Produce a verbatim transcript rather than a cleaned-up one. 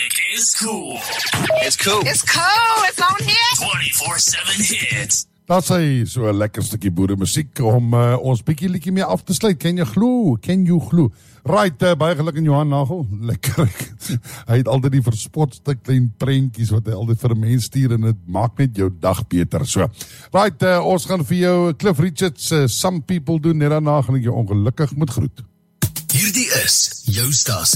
It's cool. It's cool. It's cool, it's on here. twenty-four seven hits. Dat sy so 'n lekker stukkie boere musiek om uh, ons bietjie liedjie mee af te sluit. Ken jy glo? Ken jy glo? Right, uh, baie geluk in Johan Nagel. Lekker. Hy het altyd die verspotste klein prentjies wat hy altyd vir 'n mens stuur en dit maak net jou dag beter. So. Right, uh, ons gaan vir jou Cliff Richards uh, Some People doen net daarna gaan ek jou ongelukkig moet groet. Hierdie is jou stasie.